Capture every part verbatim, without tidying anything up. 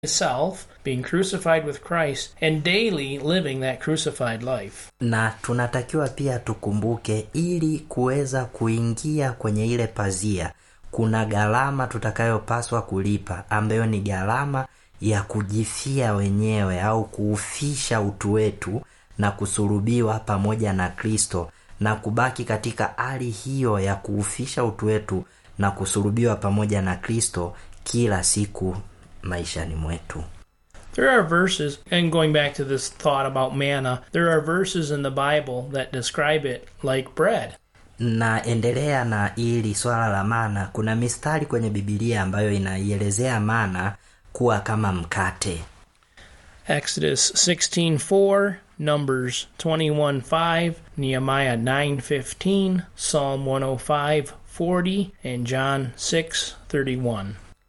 self, being crucified with Christ, and daily living that crucified life. Na tunatakiwa pia tukumbuke, ili kuweza kuingia kwenye ile pazia, kuna gharama tutakayopaswa kulipa, ambayo ni gharama ya kujifia wenyewe au kuufisha utu wetu na kusulubiwa pamoja na Kristo, na kubaki katika hali hiyo ya kuufisha utu wetu na kusulubiwa pamoja na Kristo kila siku maishani mwetu. There are verses, and going back to this thought about manna, there are verses in the Bible that describe it like bread. Na endelea na ili swala la mana, kuna mistari kwenye Biblia ambayo inaielezea mana kuwa kama mkate. Exodus sixteen four, Numbers twenty-one five, Nehemiah nine fifteen, Psalm one oh five forty, and John six thirty-one.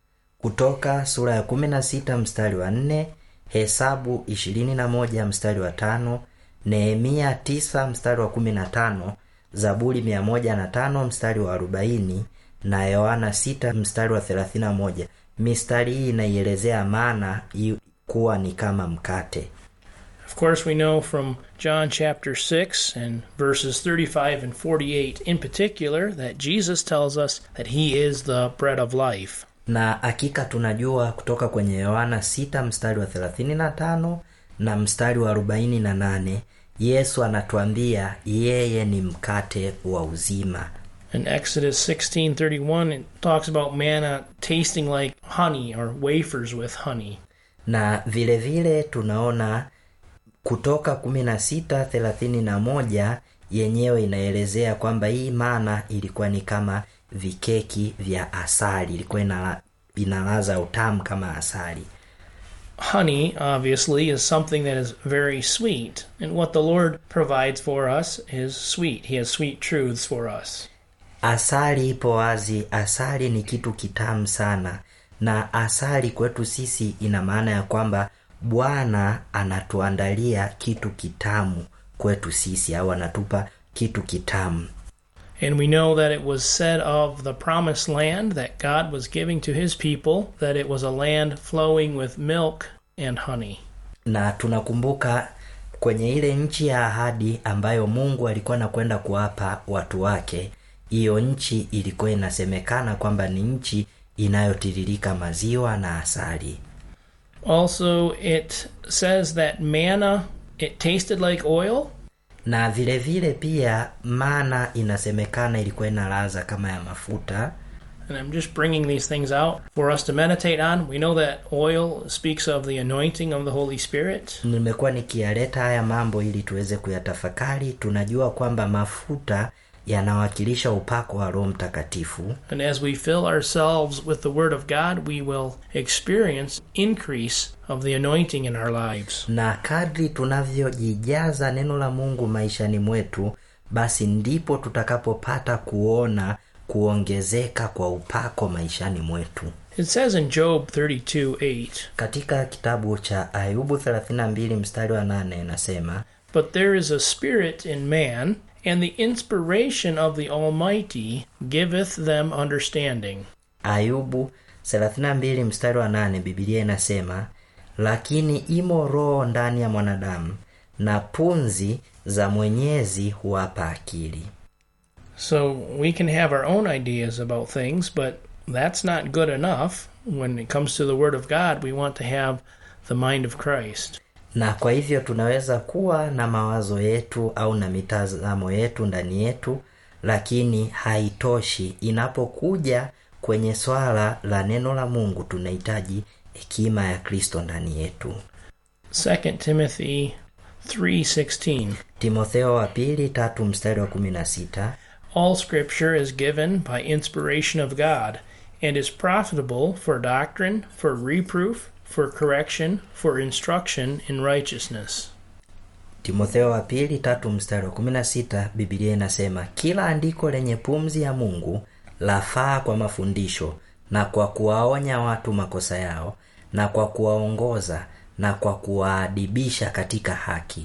Kutoka sura ya kumi na sita mstari wa nne, Hesabu ishirini na moja mstari wa tano, Nehemia tisa mstari wa kumi na tano, Zaburi mia moja na tano mstari wa arobaini, na Yohana sita mstari wa thelathini na moja. Mistari hii inaielezea mana kuwa ni kama mkate. Of course, we know from John chapter six and verses thirty-five and forty-eight in particular that Jesus tells us that he is the bread of life. Na hakika tunajua kutoka kwenye Yohana sita mstari wa thelathini na tano na mstari wa arobaini na nane, Yesu anatuambia yeye ni mkate wa uzima. In Exodus sixteen thirty-one, it talks about manna tasting like honey or wafers with honey. Na vile vile tunaona Kutoka kumi na sita thelathini na moja yenyewe inaelezea kwamba hii mana ilikuwa ni kama vikeki vya asali, ilikuwa ina inalaza utamu kama asali. Honey, obviously, is something that is very sweet, and what the Lord provides for us is sweet. He has sweet truths for us. Asali ipo wazi, asali ni kitu kitamu sana, na asali kwetu sisi ina maana ya kwamba Bwana anatuandalia kitu kitamu kwetu sisi, au anatupa kitu kitamu. And we know that it was said of the promised land that God was giving to his people that it was a land flowing with milk and honey. Na tunakumbuka kwenye ile nchi ya ahadi ambayo Mungu alikuwa anakwenda kuwapa watu wake, hiyo nchi ilikuwa inasemekana kwamba ni nchi inayotiririka maziwa na asali. Also, it says that manna, it tasted like oil. Na vile vile pia mana inasemekana ilikuwa inalaza kama ya mafuta. And I'm just bringing these things out for us to meditate on. We know that oil speaks of the anointing of the Holy Spirit. Nimekuwa nikiyaleta haya mambo ili tuweze kuyatafakari. Tunajua kwamba mafuta yanawakilisha upako wa Roho Mtakatifu. And as we fill ourselves with the Word of God, we will experience increase of the anointing in our lives. Na kadri tunavyojijaza neno la Mungu maishani mwetu, basi ndipo tutakapopata kuona kuongezeka kwa upako maishani mwetu. It says in Job thirty-two eight, katika kitabu cha Ayubu thelathini na mbili mstari wa nane inasema, but there is a spirit in man, and the inspiration of the Almighty giveth them understanding. Ayubu thelathini na mbili mstari wa nane, Biblia inasema, lakini imo roho ndani ya mwanadamu, na punzi za Mwenyezi huwapa akili. So we can have our own ideas about things, but that's not good enough. When it comes to the Word of God, we want to have the mind of Christ. Na kwa hivyo tunaweza kuwa na mawazo yetu au na mitazamo yetu ndani yetu, lakini haitoshi. Inapokuja kwenye swala la neno la Mungu, tunahitaji hekima ya Kristo ndani yetu. Second Timothy three sixteen. Timotheo wa pili tatu mstari wa kumi na sita. All scripture is given by inspiration of God, and is profitable for doctrine, for reproof, for correction, for instruction in righteousness. Timotheo wa pili tatu mstari wa kumi na sita, Biblia inasema, kila andiko lenye pumzi ya Mungu lafaa kwa mafundisho, na kwa kuwaonya watu makosa yao, na kwa kuwaongoza, na kwa kuwaadibisha katika haki.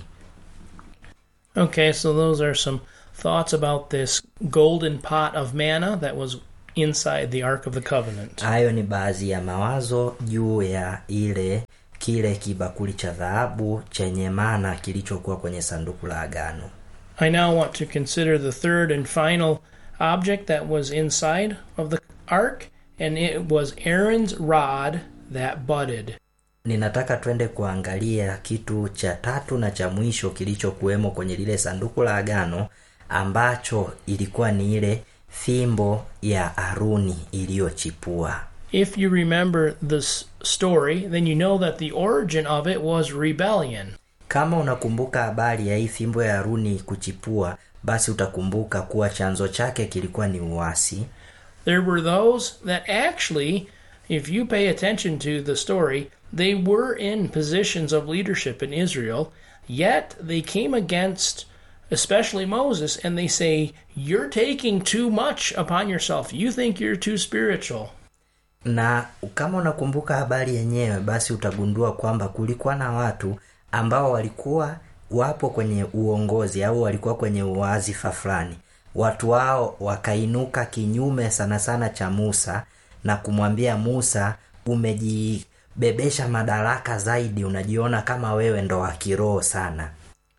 Okay, so those are some thoughts about this golden pot of manna that was inside the Ark of the Covenant. Hayo ni baadhi ya mawazo juu ya ile kile kibakuli cha dhahabu chenye mana kilichokuwa kwenye sanduku la agano. I now want to consider the third and final object that was inside of the ark, and it was Aaron's rod that budded. Ninataka twende kuangalia kitu cha tatu na cha mwisho kilichokuwemo kwenye lile sanduku la agano, ambacho ilikuwa ni ile fimbo ya Aruni iliyochipua. If you remember this story, then you know that the origin of it was rebellion. Kama unakumbuka habari ya hii fimbo ya Aruni kuchipua, basi utakumbuka kuwa chanzo chake kilikuwa ni uasi. There were those that actually, if you pay attention to the story, they were in positions of leadership in Israel, yet they came against especially Moses, and they say, you're taking too much upon yourself. You think you're too spiritual. Na kama unakumbuka habari yenyewe, basi utagundua kwamba kulikuwa na watu ambao walikuwa wapo kwenye uongozi au walikuwa kwenye uwazifa fulani. Watu wao wakainuka kinyume sana sana cha Musa na kumwambia Musa, umejibebesha madaraka zaidi, unajiona kama wewe ndo wa kiroho sana.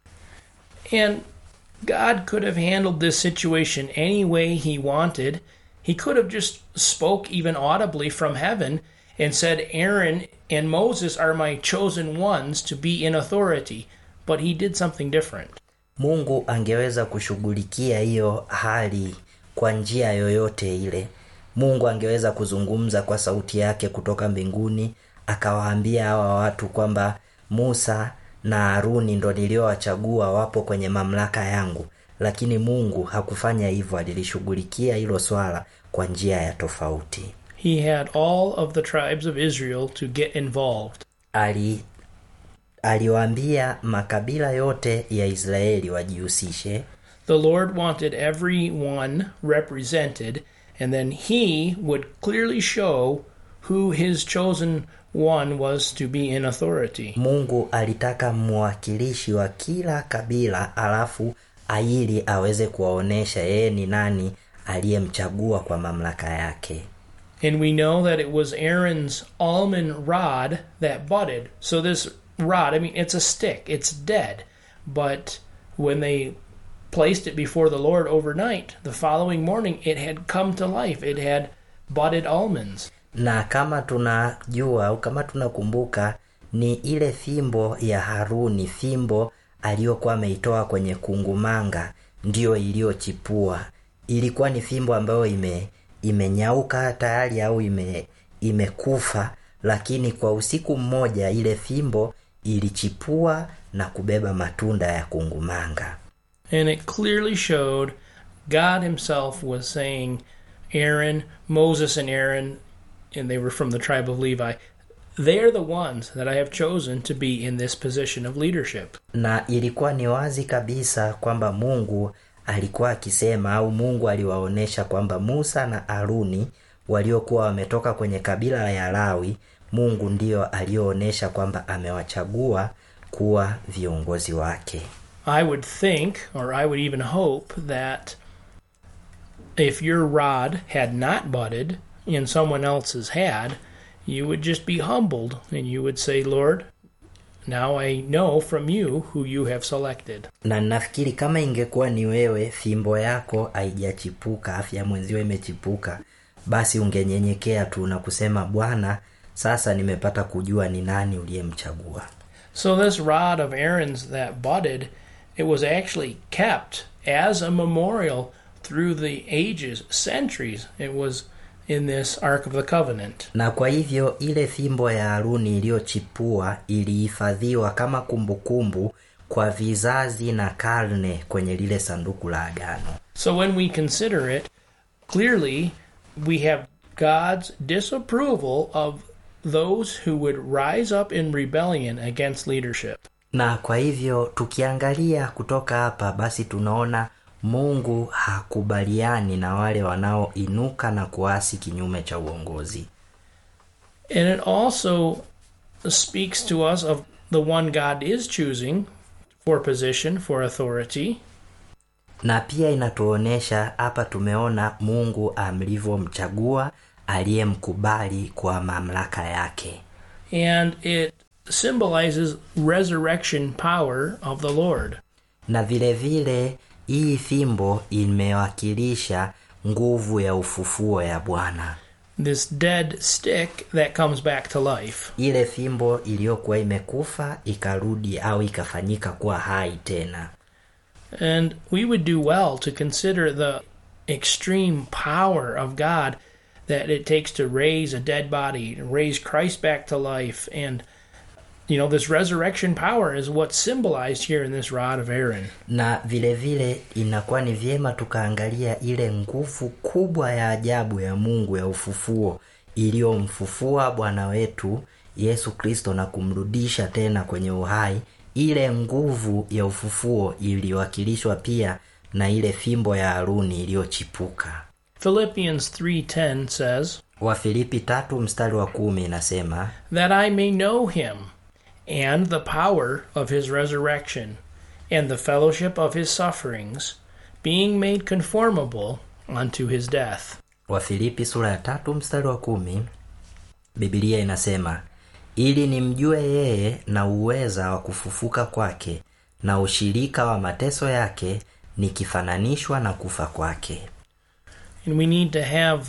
And God could have handled this situation any way he wanted. He could have just spoke even audibly from heaven and said, Aaron and Moses are my chosen ones to be in authority. But he did something different. Mungu angeweza kushughulikia hiyo hali kwa njia yoyote ile. Mungu angeweza kuzungumza kwa sauti yake kutoka mbinguni, akawaambia hawa watu kwamba Musa na Aruni ndo niliowachagua wapo kwenye mamlaka yangu. Lakini Mungu hakufanya hivyo, alilishughulikia hilo swala kwa njia ya tofauti. He had all of the tribes of Israel to get involved. Ali aliwaambia makabila yote ya Israeli wajihusishe. The Lord wanted everyone represented, and then he would clearly show who his chosen one was to be in authority. Mungu alitaka mwakilishi wa kila kabila, alafu ili aweze kuwaonesha yeye ni nani aliyemchagua kwa mamlaka yake. And we know that it was Aaron's almond rod that budded. So this rod, I mean, it's a stick, it's dead. But when they placed it before the Lord overnight, the following morning it had come to life. It had budded almonds. Na kama tunajua au kama tunakumbuka, ni ile fimbo ya Haruni, fimbo aliyokuwa ameitoa kwenye kungumanga, ndio iliyochipua. Ilikuwa ni fimbo ambayo ime imenyauka tayari au ime imekufa, lakini kwa usiku mmoja ile fimbo ilichipua na kubeba matunda ya kungumanga. And it clearly showed God himself was saying, Aaron, Moses and Aaron, and they were from the tribe of Levi, they are the ones that I have chosen to be in this position of leadership. Na ilikuwa ni wazi kabisa kwamba Mungu alikuwa akisema, au Mungu aliwaonesha kwamba Musa na Aruni waliokuwa wametoka kwenye kabila ya Lawi, Mungu ndio alioonyesha kwamba amewachagua kuwa viongozi wake. I would think, or I would even hope, that if your rod had not budded and someone else's had, you would just be humbled and you would say, Lord, now I know from you who you have selected. Na nafikiri kama ingekuwa ni wewe, fimbo yako haijachipuka, afya mwenzio imechipuka, basi ungenyenyekea tu na kusema, Bwana, sasa nimepata kujua ni nani uliyemchagua. So this rod of Aaron's that budded, it was actually kept as a memorial through the ages, centuries. It was in this Ark of the Covenant. Na kwa hivyo ile fimbo ya Aruni iliyochipua ilihifadhiwa kama kumbukumbu kwa vizazi na karne kwenye lile sanduku la agano. So when we consider it, clearly we have God's disapproval of those who would rise up in rebellion against leadership. Na kwa hivyo tukiangalia kutoka hapa, basi tunaona Mungu hakubaliani na wale wanaoinuka na kuasi kinyume cha uongozi. And it also speaks to us of the one God is choosing for position, for authority. Na pia inatuonesha hapa tumeona Mungu amlivyomchagua aliyemkubali kwa mamlaka yake. And it symbolizes resurrection power of the Lord. Na vile vile hii fimbo imewakilisha nguvu ya ufufuo ya Bwana. This dead stick that comes back to life. Ile fimbo iliyokuwa imekufa ikarudi au ikafanyika kuwa hai tena. And we would do well to consider the extreme power of God that it takes to raise a dead body, to raise Christ back to life. And, you know, this resurrection power is what's symbolized here in this rod of Aaron. Na vile vile inakuwa ni vyema tukaangalia ile nguvu kubwa ya ajabu ya Mungu ya ufufuo iliyomfufua Bwana wetu Yesu Kristo na kumrudisha tena kwenye uhai. Ile nguvu ya ufufuo iliwakilishwa pia na ile fimbo ya Haruni iliyochipuka. Philippians three ten says, Wafilipi tatu mstari wa kumi inasema, that I may know him and the power of his resurrection and the fellowship of his sufferings, being made conformable unto his death. Wafilipi sura ya tatu mstari wa kumi, Biblia inasema, ili nimjue yeye na uweza wa kufufuka kwake na ushirika wa mateso yake nikifananishwa na kufa kwake. And we need to have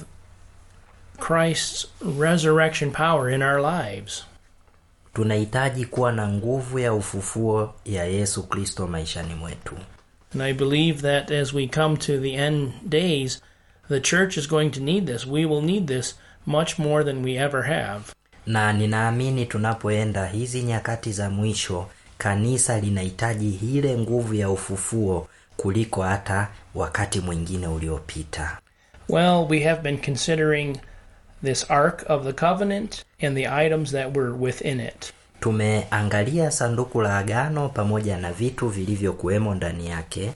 Christ's resurrection power in our lives. Tunahitaji kuwa na nguvu ya ufufuo ya Yesu Kristo maishani mwetu. And I believe that as we come to the end days, the church is going to need this. We will need this much more than we ever have. Na ninaamini tunapoenda hizi nyakati za mwisho, kanisa linahitaji ile nguvu ya ufufuo kuliko hata wakati mwingine uliopita. Well, we have been considering this Ark of the Covenant and the items that were within it. Tumeangalia sanduku la agano pamoja na vitu vilivyokuwemo ndani yake.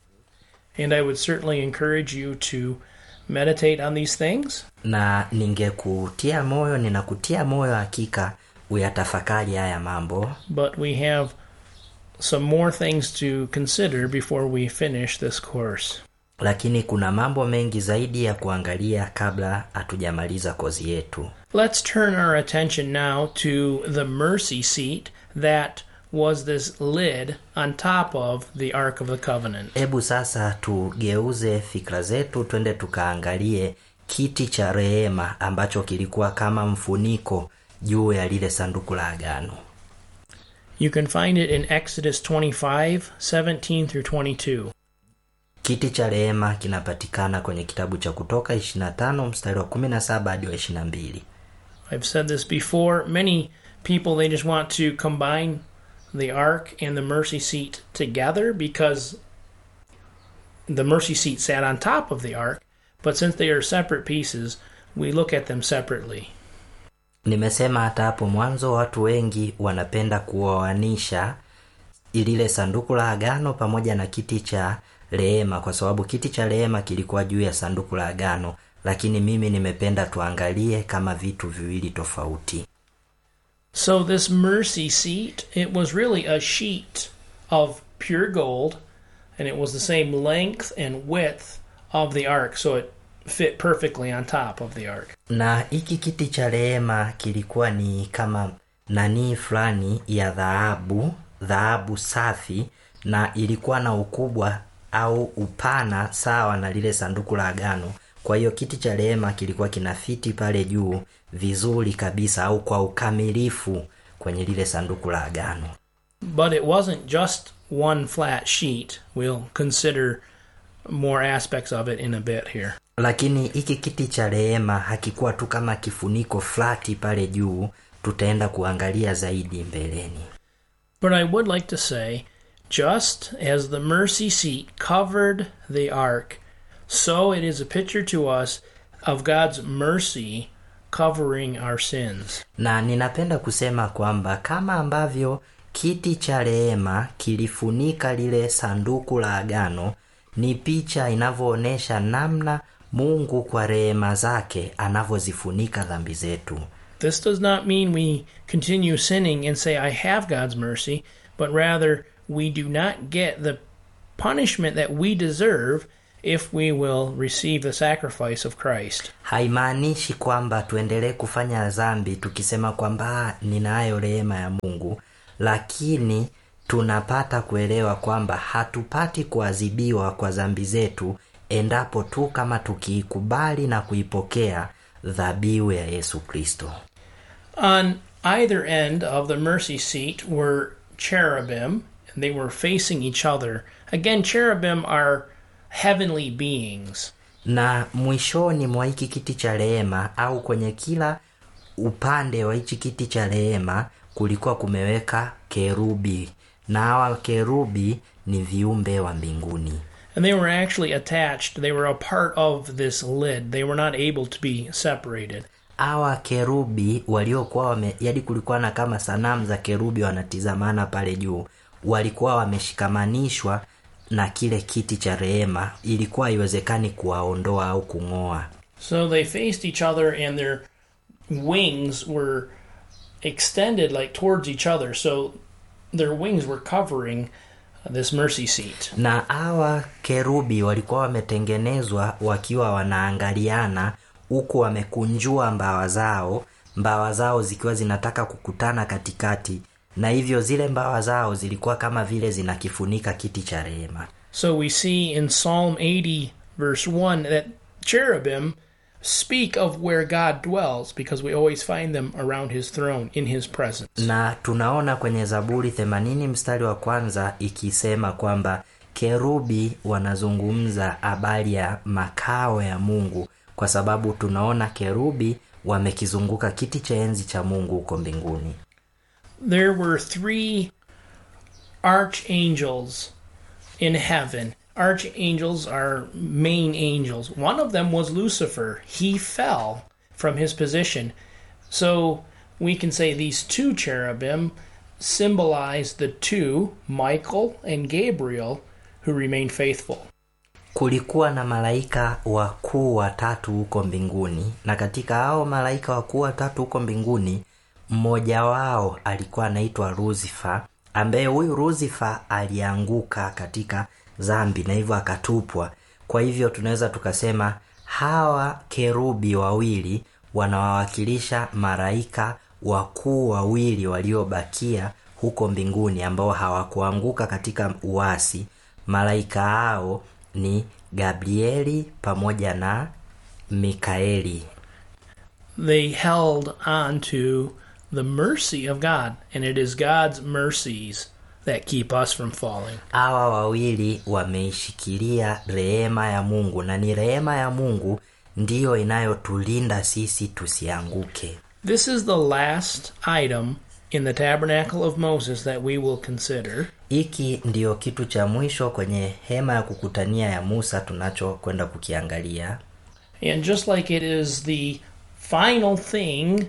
And I would certainly encourage you to meditate on these things. Na ningekutia moyo, ninakutia moyo hakika uyatafakari haya mambo. But we have some more things to consider before we finish this course. Lakini kuna mambo mengi zaidi ya kuangalia kabla hatujamaliza kozi yetu. Let's turn our attention now to the mercy seat that was this lid on top of the Ark of the Covenant. Hebu sasa tugeuze fikra zetu twende tukaangalie kiti cha rehema ambacho kilikuwa kama mfuniko juu ya lile sanduku la agano. You can find it in Exodus twenty-five seventeen through twenty-two. Kiti cha rehema kinapatikana kwenye kitabu cha Kutoka ishirini na tano mstari wa kumi na saba hadi ishirini na mbili. I've said this before. Many people, they just want to combine the ark and the mercy seat together because the mercy seat sat on top of the ark, but since they are separate pieces, we look at them separately. Nimesema hata hapo mwanzo watu wengi wanapenda kuoanisha ilile sanduku la agano pamoja na kiti cha rehema kwa sababu kiti cha rehema kilikuwa juu ya sanduku la agano, lakini mimi nimependa tuangalie kama vitu viwili tofauti. So this mercy seat, it was really a sheet of pure gold, and it was the same length and width of the ark, so it fit perfectly on top of the ark. Na hiki kiti cha rehema kilikuwa ni kama nani fulani ya dhahabu, dhahabu safi, na ilikuwa na ukubwa au upana sawa na lile sanduku la agano. Kwa hiyo kiti cha rehema kilikuwa kinafiti pale juu vizuri kabisa au kwa ukamilifu kwenye lile sanduku la agano. But it wasn't just one flat sheet. We'll consider more aspects of it in a bit here. Lakini hiki kiti cha rehema hakikuwa tu kama kifuniko flati pale juu, tutaenda kuangalia zaidi mbeleni. But I would like to say, just as the mercy seat covered the ark, so it is a picture to us of God's mercy covering our sins. Na ninapenda kusema kwamba kama ambavyo kiti cha rehema kilifunika lile sanduku la agano, ni picha inavyoonesha namna Mungu kwa rehema zake anavyozifunika dhambi zetu. This does not mean we continue sinning and say, I have God's mercy, but rather we do not get the punishment that we deserve if we will receive the sacrifice of Christ. Haimaanishi kwamba tuendelee kufanya dhambi tukisema kwamba ninayo rehema ya Mungu, lakini tunapata kuelewa kwamba hatupati kuadhibiwa kwa dhambi zetu endapo tu kama tukiikubali na kuipokea dhabihu ya Yesu Kristo. On either end of the mercy seat were cherubim, and they were facing each other. Again, cherubim are heavenly beings. Na mwishoni mwa hiki kiti cha rehema au kwenye kila upande wa hiki kiti cha rehema kulikuwa kumeweka kerubi, na hawa kerubi ni viumbe wa mbinguni. And they were actually attached. They were a part of this lid. They were not able to be separated. Hawa kerubi waliokuwa wame, yaani kulikuwa na kama sanamu za kerubi wanatizamana pale juu, walikuwa wameshikamanishwa na kile kiti cha rehema, ilikuwa haiwezekani kuwaondoa au kung'oa. So they faced each other and their wings were extended like towards each other. So their wings were covering this mercy seat. Na hawa kerubi walikuwa wametengenezwa wakiwa wanaangaliana, huku wamekunjua mbawa zao, mbawa zao zikiwa zinataka kukutana katikati, na hivyo zile mbawa zao zilikuwa kama vile zinakifunika kiti cha rehema. So we see in Psalm eighty verse one that cherubim speak of where God dwells, because we always find them around his throne in his presence. Na tunaona kwenye Zaburi themanini mstari wa kwanza ikisema kwamba kerubi wanazungumza habari ya makao ya Mungu, kwa sababu tunaona kerubi wamekizunguka kiti cha enzi cha Mungu huko mbinguni. There were three archangels in heaven. Archangels are main angels. One of them was Lucifer. He fell from his position. So we can say these two cherubim symbolize the two, Michael and Gabriel, who remained faithful. Kulikuwa na malaika wakuu watatu huko mbinguni, na katika hao malaika wakuu watatu huko mbinguni, mmoja wao alikuwa anaitwa Lucifer, ambaye huyu Lucifer alianguka katika dhambi na hivyo akatupwa. Kwa hivyo tunaweza tukasema hawa kerubi wawili wanawakilisha malaika wakuu wawili waliobakia huko mbinguni ambao hawakuanguka katika uasi. Malaika hao ni Gabrieli pamoja na Mikaeli. They held on to the mercy of God, and it is God's mercies that keep us from falling. Hawa wawili wameishikilia rehema ya Mungu, na ni rehema ya Mungu ndiyo inayotulinda sisi tusianguke. This is the last item in the tabernacle of Moses that we will consider. Hiki ndiyo kitu cha mwisho kwenye hema ya kukutania ya Musa tunacho kwenda kukiangalia. And just like it is the final thing,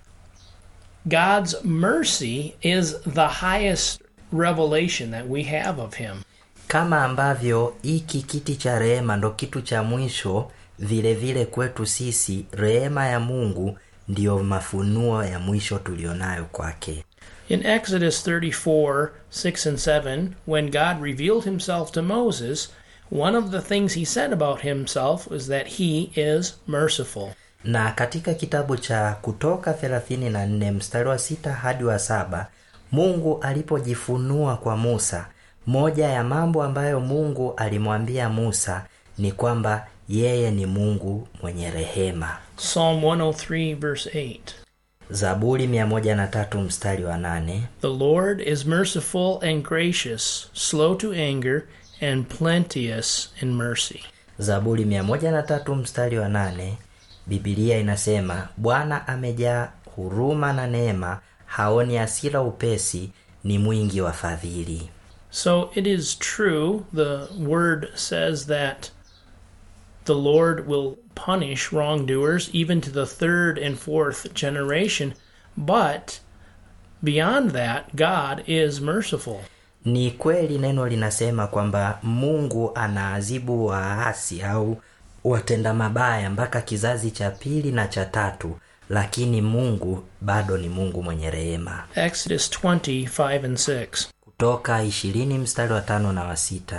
God's mercy is the highest revelation that we have of him. Kama ambavyo hiki kiti cha rehema ndo kitu cha mwisho, vile vile kwetu sisi rehema ya Mungu ndiyo mafunuo ya mwisho tulionayo kwake. In Exodus thirty-four, six and seven, when God revealed himself to Moses, one of the things he said about himself was that he is merciful. Na katika kitabu cha Kutoka thelathini na nne mstari wa sita hadi wa saba, Mungu alipojifunua kwa Musa, moja ya mambo ambayo Mungu alimwambia Musa ni kwamba yeye ni Mungu mwenye rehema. Psalm one oh three verse eight. Zaburi mia moja na tatu mstari wa nane. The Lord is merciful and gracious, slow to anger, and plenteous in mercy. Zaburi mia moja na tatu mstari wa nane. Biblia inasema, Bwana amejaa huruma na neema, haoni hasira upesi, ni mwingi wa fadhili. So it is true, the word says that the Lord will punish wrongdoers even to the third and fourth generation, but beyond that, God is merciful. Ni kweli neno linasema kwamba Mungu anaadhibu waasi au watenda mabaya mpaka kizazi cha pili na cha tatu, lakini Mungu bado ni Mungu mwenye rehema. Exodus twenty, five and six. Kutoka ishirini mstari wa tano na wa sita.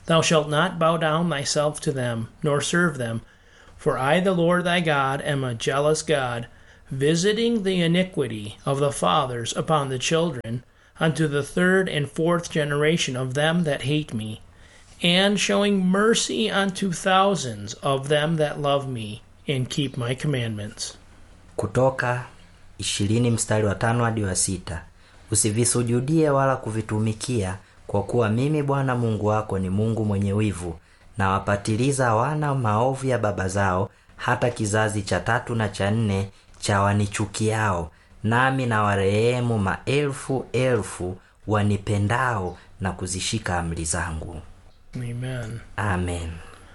Thou shalt not bow down thyself to them, nor serve them. For I, the Lord thy God, am a jealous God, visiting the iniquity of the fathers upon the children, unto the third and fourth generation of them that hate me, and showing mercy unto thousands of them that love me, and keep my commandments. Kutoka ishirini mstari wa tano hadi wa sita. Usivisujudie wala kuvitumikia, kwa kuwa mimi Bwana Mungu wako ni Mungu mwenye wivu, na wapatiliza wana maovu ya baba zao hata kizazi cha tatu na cha nne cha wanichukiao, nami na warehemu maelfu elfu wanipendao na kuzishika amri zangu. Amen. Amen.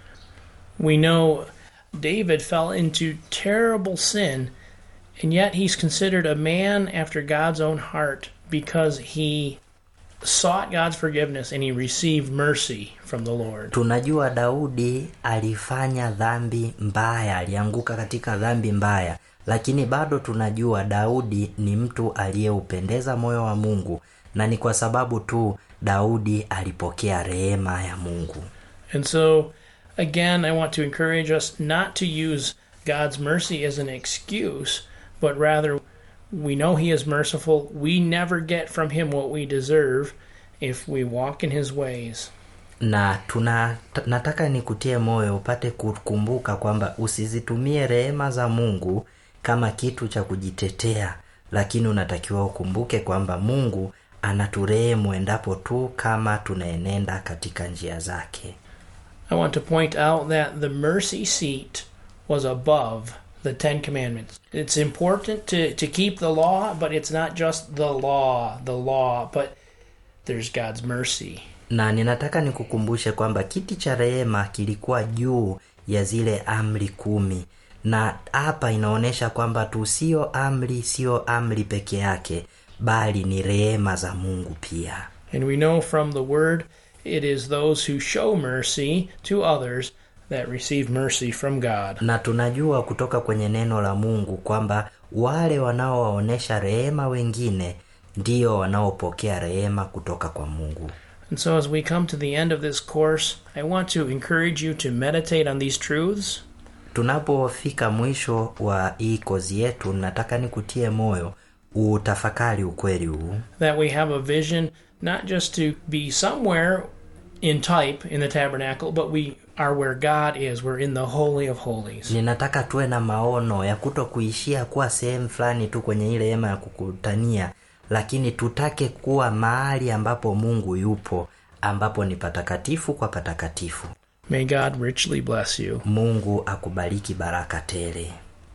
We know David fell into terrible sin, and yet he's considered a man after God's own heart because he sought God's forgiveness and he received mercy from the Lord. Tunajua Daudi alifanya dhambi mbaya, alianguka katika dhambi mbaya, lakini bado tunajua Daudi ni mtu aliyeupendeza moyo wa Mungu, na ni kwa sababu tu Daudi alipokea rehema ya Mungu. And so again, I want to encourage us not to use God's mercy as an excuse, but rather we know he is merciful. We never get from him what we deserve if we walk in his ways. Na tuna nataka nikutie moyo upate kukumbuka kwamba usizitumie rehema za Mungu kama kitu cha kujitetea, lakini unatakiwa ukumbuke kwamba Mungu anaturehemu endapo tu kama tunaenenda katika njia zake. I want to point out that the mercy seat was above the Ten Commandments. It's important to, to keep the law, but it's not just the law, the law, but there's God's mercy. Na ninataka nikukumbushe kwamba kiti cha rehema kilikuwa juu ya zile amri kumi. Na hapa inaonesha kwamba tu sio amri, sio amri peke yake, bali ni rehema za Mungu pia. And we know from the word, it is those who show mercy to others that receive mercy from God. Na tunajua kutoka kwenye neno la Mungu kwamba wale wanaowaonesha rehema wengine ndio wanaopokea rehema kutoka kwa Mungu. And so as we come to the end of this course, I want to encourage you to meditate on these truths. Tunapofika mwisho wa hii kozi yetu, nataka nikutie moyo utafakari ukweli huu. That we have a vision not just to be somewhere in type in the tabernacle, but we are where God is. We're in the Holy of Holies. Ninataka tuwe na maono ya kutokuishia kuwa sehemu fulani tu kwenye ile hema ya kukutania, lakini tutake kuwa mahali ambapo Mungu yupo, ambapo ni patakatifu kwa patakatifu. May God richly bless you. Mungu akubariki baraka tele.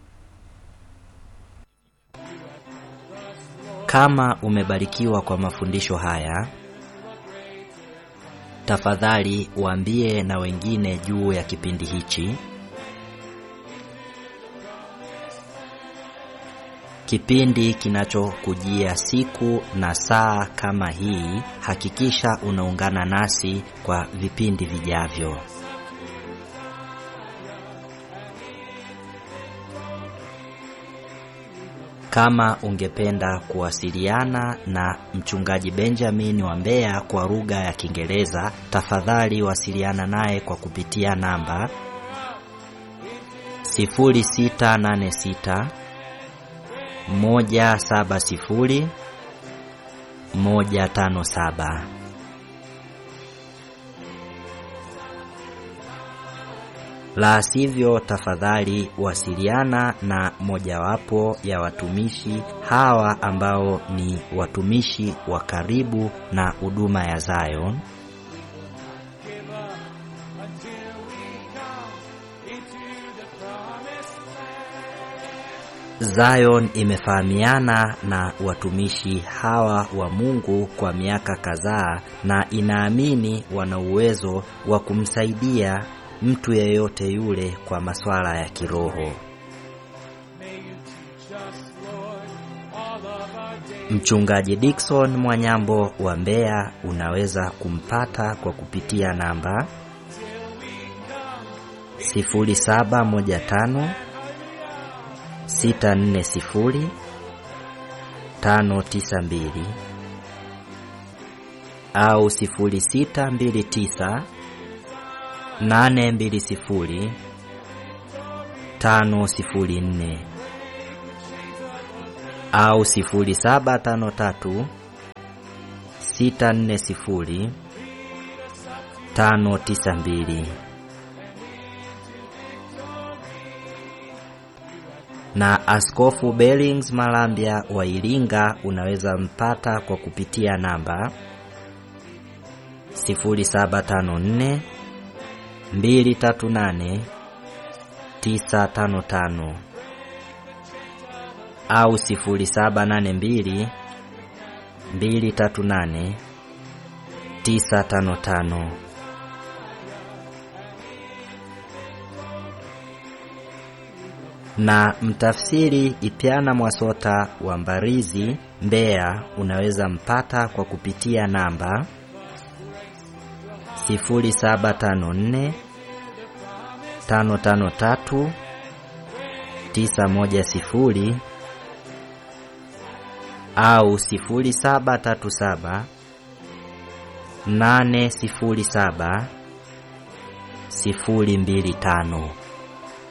Kama umebarikiwa kwa mafundisho haya, tafadhali waambie na wengine juu ya kipindi hichi. Kipindi kinachokujia siku na saa kama hii, hakikisha unaungana nasi kwa vipindi vijavyo. Kama ungependa kuwasiliana na mchungaji Benjamin wa Mbeya kwa lugha ya Kiingereza, tafadhali wasiliana naye kwa kupitia namba sifuri sita nane sita moja saba sifuri moja tano saba. La sivyo, tafadhali wasiliana na mojawapo ya watumishi hawa ambao ni watumishi wa karibu na huduma ya Zion. Zion imefahamiana na watumishi hawa wa Mungu kwa miaka kadhaa, na inaamini wana uwezo wa kumsaidia mtu yeyote yule kwa masuala ya kiroho. Mchungaji Dickson Mwanyambo wa Mbeya unaweza kumpata kwa kupitia namba sifuri saba moja tano sita nne sifuri tano tisa mbili au sifuri sita mbili tisa nane mbili sifuri tano sifuri nne au sifuri saba tano tatu sita nne sifuri tano tisa mbili. Na Askofu Bellings Malambya wa Iringa unaweza mpata kwa kupitia namba sifuri saba tano nne mbili tatu nane tisa tano tano au sifuri saba nane mbili mbili tatu nane tisa tano tano. Na mtafsiri Ipyana Mwasota wa Mbarizi, Mbeya unaweza mpata kwa kupitia namba sifuri saba tano nne tano tano tatu tisa moja sifuri au sifuri saba tatu saba nane sifuri saba sifuri mbili tano.